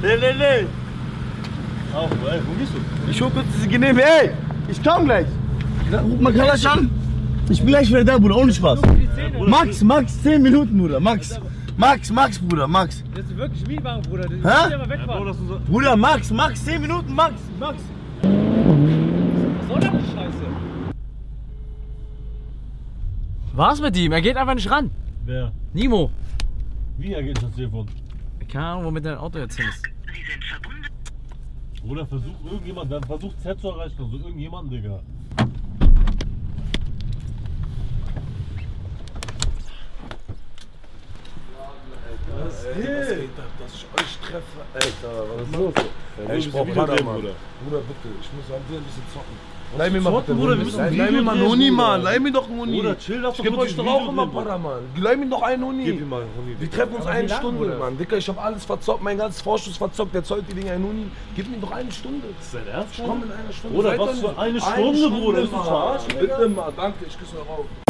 Nee. Auf, ey, wo gehst du? Ich hol kurz diese Genehme, ey! Ich komm gleich! Ruf mal Kalasch an! Ich bin gleich wieder da, Bruder, ohne Spaß. Max, 10 Minuten, Bruder, Max, Bruder, Max. Das ist wirklich Mietwagen, Bruder. Das Hä? ist ja mal wegfahren. Bruder, Max, 10 Minuten, Max. Was soll das die Scheiße? Was mit ihm? Er geht einfach nicht ran. Wer? Nimo. Wie er geht das Telefon? Keine Ahnung, womit dein Auto jetzt hin ist. Oder versucht irgendjemand, dann versucht Z zu erreichen, also irgendjemanden, Digga. Was geht ab, dass ich euch treffe? Alter, was ist los? Ey, ich brauch Paraman. Bruder, bitte, ich muss an dir ein bisschen zocken. Leih mir mal bitte Bruder, Leih mir mal einen Huni, Mann. Leih mir doch einen Huni. Bruder, chill, lass ich geb euch doch auch immer Paraman. Leih mir doch einen Huni. Gib ihm mal einen Huni. Wir treffen uns eine Stunde, Mann. Dicker, ich hab alles verzockt, mein ganzes Vorschuss verzockt. Der zollt die Dinger einen Huni. Gib mir doch eine Stunde. Ist dein Ernst? Ich komm in einer Stunde. Bruder, was für eine Stunde, Bruder? Ist du verarschen? Bitte mal, danke, ich küsse euch auf.